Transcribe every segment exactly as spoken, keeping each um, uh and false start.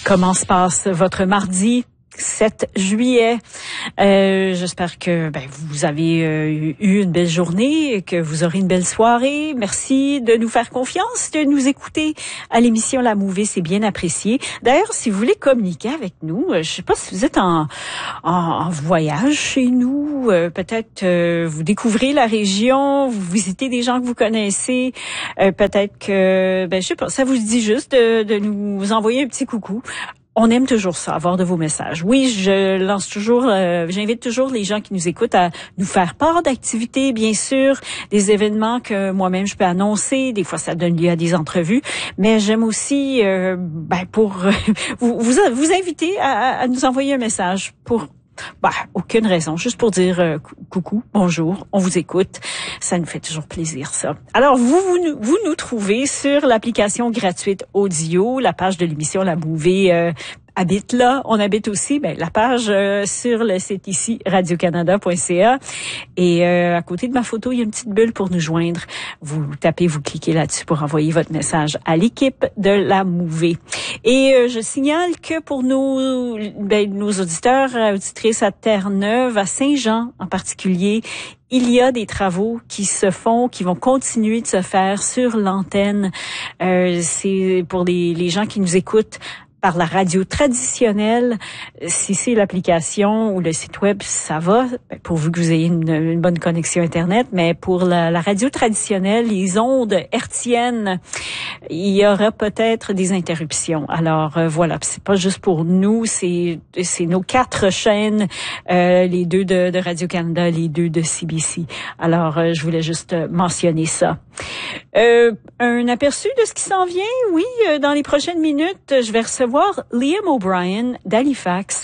Comment se passe votre mardi sept juillet? Euh, j'espère que ben, vous avez euh, eu une belle journée, que vous aurez une belle soirée. Merci de nous faire confiance, de nous écouter à l'émission La Mouvée, c'est bien apprécié. D'ailleurs, si vous voulez communiquer avec nous, je sais pas si vous êtes en, en, en voyage chez nous, euh, peut-être euh, vous découvrez la région, vous visitez des gens que vous connaissez, euh, peut-être que, ben je sais pas, ça vous dit juste de, de nous envoyer un petit coucou. On aime toujours ça, avoir de vos messages. Oui, je lance toujours, euh, j'invite toujours les gens qui nous écoutent à nous faire part d'activités, bien sûr, des événements que moi-même je peux annoncer. Des fois, ça donne lieu à des entrevues, mais j'aime aussi, euh, ben, pour euh, vous, vous vous inviter à, à nous envoyer un message pour. Bah, aucune raison, juste pour dire euh, coucou, bonjour, on vous écoute. Ça nous fait toujours plaisir, ça. Alors, vous, vous, vous nous trouvez sur l'application gratuite audio, la page de l'émission La Mouvée euh, habite là. On habite aussi ben, la page euh, sur le site ici, radio canada point c a. Et euh, à côté de ma photo, il y a une petite bulle pour nous joindre. Vous tapez, vous cliquez là-dessus pour envoyer votre message à l'équipe de La Mouvée. Et euh, je signale que pour nos, ben, nos auditeurs, auditrices à Terre-Neuve, à Saint-Jean en particulier, il y a des travaux qui se font, qui vont continuer de se faire sur l'antenne. Euh, c'est pour les, les gens qui nous écoutent par la radio traditionnelle. Si c'est l'application ou le site web, ça va, pourvu que vous ayez une, une bonne connexion Internet. Mais pour la, la radio traditionnelle, les ondes hertziennes, il y aura peut-être des interruptions. Alors euh, voilà, c'est pas juste pour nous, c'est c'est nos quatre chaînes, euh, les deux de, de Radio-Canada, les deux de C B C. Alors euh, je voulais juste mentionner ça. Euh, un aperçu de ce qui s'en vient, oui, euh, dans les prochaines minutes, je vais recevoir Liam O'Brien d'Halifax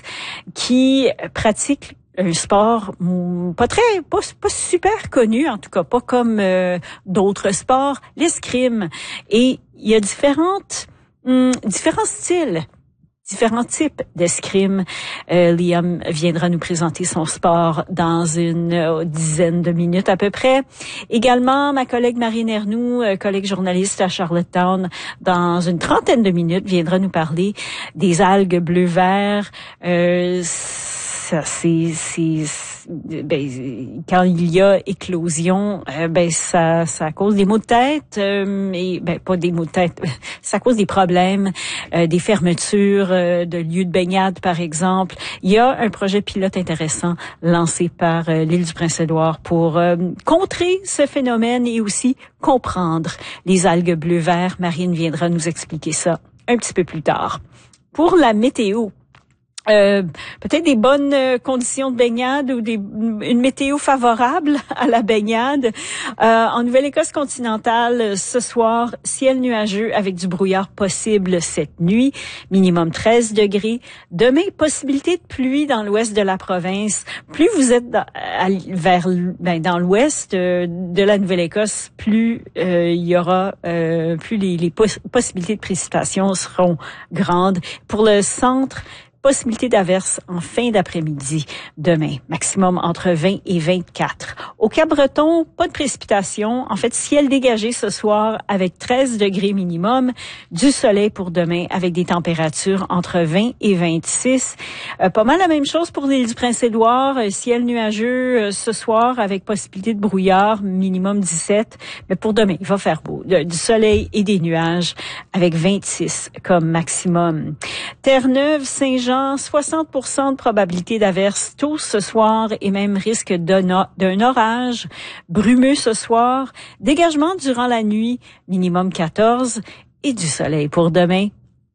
qui pratique un sport pas très, pas, pas super connu, en tout cas pas comme euh, d'autres sports, l'escrime. Et il y a différentes, hum, différents styles, différents types d'escrime. Euh, Liam viendra nous présenter son sport dans une euh, dizaine de minutes à peu près. Également, ma collègue Marine Ernoux, euh, collègue journaliste à Charlottetown, dans une trentaine de minutes, viendra nous parler des algues bleu-vert. Euh, ça, c'est, c'est, ben, quand il y a éclosion, euh, ben ça, ça cause des maux de tête, euh, et ben pas des maux de tête, ça cause des problèmes, euh, des fermetures euh, de lieux de baignade par exemple. Il y a un projet pilote intéressant lancé par euh, l'île du Prince-Édouard pour euh, contrer ce phénomène et aussi comprendre les algues bleu-vert. Marine viendra nous expliquer ça un petit peu plus tard. Pour la météo. Euh, peut-être des bonnes euh, conditions de baignade ou des, une météo favorable à la baignade. Euh, en Nouvelle-Écosse continentale, ce soir, ciel nuageux avec du brouillard possible cette nuit, minimum treize degrés. Demain, possibilité de pluie dans l'ouest de la province. Plus vous êtes dans, à, vers ben, dans l'ouest euh, de la Nouvelle-Écosse, plus euh, il y aura, euh, plus les, les poss- possibilités de précipitations seront grandes. Pour le centre, possibilité d'averse en fin d'après-midi demain, maximum entre vingt et vingt-quatre. Au Cap-Breton, pas de précipitation. En fait, ciel dégagé ce soir avec treize degrés minimum. Du soleil pour demain avec des températures entre vingt et vingt-six. Euh, pas mal la même chose pour l'île du Prince-Édouard. Euh, ciel nuageux euh, ce soir avec possibilité de brouillard, minimum dix-sept. Mais pour demain, il va faire beau. De, du soleil et des nuages avec vingt-six comme maximum. Terre-Neuve, Saint-Jean, soixante pour cent de probabilité d'averse tôt ce soir et même risque d'un, d'un orage brumeux ce soir. Dégagement durant la nuit, minimum quatorze et du soleil pour demain.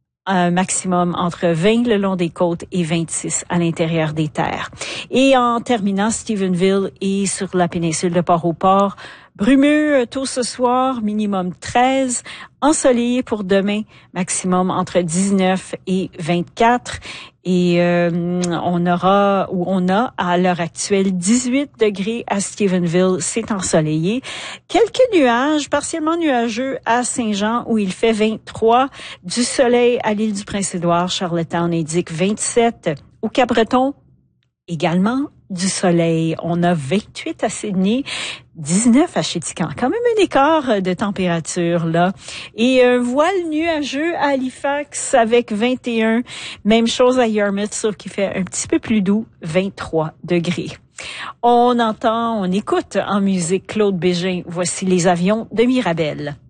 Un maximum entre vingt le long des côtes et vingt-six à l'intérieur des terres. Et en terminant, Stephenville et sur la péninsule de Port-au-Port, brumeux tôt ce soir, minimum treize. Ensoleillé pour demain, maximum entre dix-neuf et vingt-quatre. Et euh, on aura, ou on a à l'heure actuelle, dix-huit degrés à Stephenville, c'est ensoleillé. Quelques nuages, partiellement nuageux à Saint-Jean où il fait vingt-trois. Du soleil à l'île du Prince-Édouard, Charlottetown indique vingt-sept. Au Cap-Breton, également du soleil. On a vingt-huit à Sydney, dix-neuf à Chéticamp. Quand même un écart de température, là. Et un voile nuageux à Halifax avec vingt et un. Même chose à Yarmouth, sauf qu'il fait un petit peu plus doux, vingt-trois degrés. On entend, on écoute en musique Claude Bégin. Voici les avions de Mirabel.